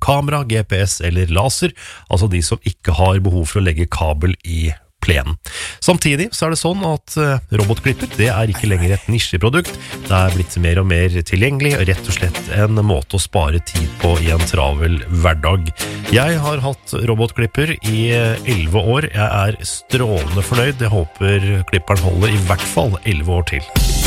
kamera, GPS eller laser, altså de som ikke har behov for å legge kabel i plenen. Samtidig så det sånn at robotklipper, det ikke lenger et nisjeprodukt. Det blitt mer og mer tilgjengelig, og rett og slett en måte å spare tid på i en travel hverdag. Jeg har hatt robotklipper i 11 år. Jeg strålende fornøyd. Jeg håper klipperen holder i hvert fall 11 år til.